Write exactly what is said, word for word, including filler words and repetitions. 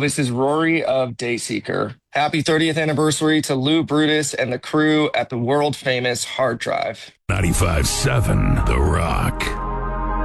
this is Rory of Dayseeker. Happy thirtieth anniversary to Lou Brutus and the crew at the world famous Hard Drive. ninety-five seven The Rock.